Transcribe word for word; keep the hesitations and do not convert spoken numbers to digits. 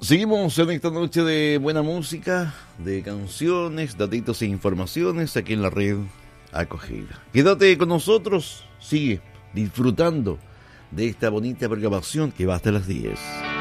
Seguimos en esta noche de buena música, de canciones, datitos e informaciones aquí en la red Acogida. Quédate con nosotros, sigue disfrutando de esta bonita programación que va hasta las diez.